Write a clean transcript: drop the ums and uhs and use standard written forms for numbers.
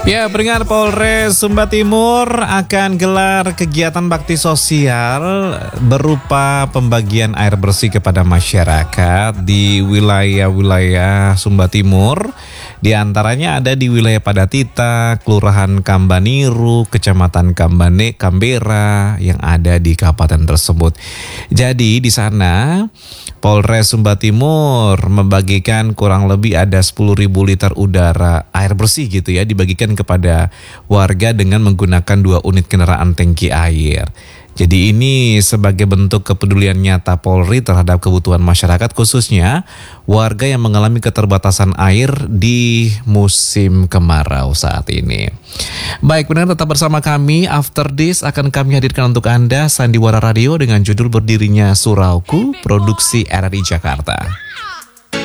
Ya, peringatan Polres Sumba Timur akan gelar kegiatan bakti sosial berupa pembagian air bersih kepada masyarakat di wilayah-wilayah Sumba Timur. Di antaranya ada di wilayah Padatita, Kelurahan Kambaniru, Kecamatan Kambera yang ada di kabupaten tersebut. Jadi di sana Polres Sumba Timur membagikan kurang lebih ada 10.000 liter udara air bersih gitu ya, dibagikan kepada warga dengan menggunakan 2 unit kendaraan tangki air. Jadi ini sebagai bentuk kepedulian nyata Polri terhadap kebutuhan masyarakat, khususnya warga yang mengalami keterbatasan air di musim kemarau saat ini. Baik, benar, tetap bersama kami. After this akan kami hadirkan untuk Anda Sandiwara Radio dengan judul Berdirinya Surauku, produksi RRI Jakarta.